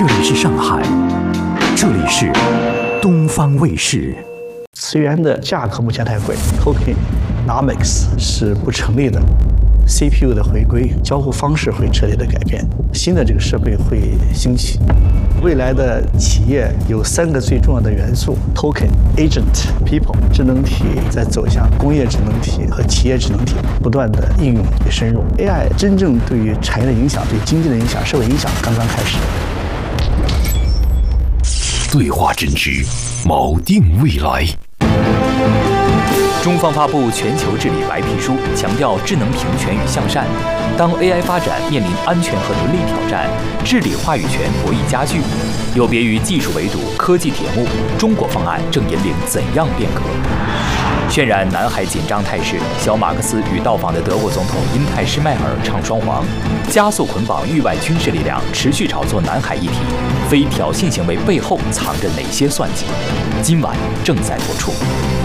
这里是上海，这里是东方卫视。 资源的价格目前太贵 ，tokenomics 是不成立的。CPU 的回归，交互方式会彻底的改变，新的这个设备会兴起。未来的企业有3个最重要的元素 ：token、agent、people。智能体在走向工业智能体和企业智能体不断的应用与深入。AI 真正对于产业的影响、对经济的影响、社会影响刚刚开始。 对话真知，锚定未来。 中方发布全球治理白皮书，强调智能平权与向善。当 AI 发展面临安全和伦理挑战，治理话语权博弈加剧。有别于技术围堵、科技铁幕，中国方案正引领怎样变革？渲染南海紧张态势，小马克思与到访的德国总统因泰施迈尔唱双簧，加速捆绑域外军事力量，持续炒作南海议题。非挑衅行为背后藏着哪些算计？今晚正在播出。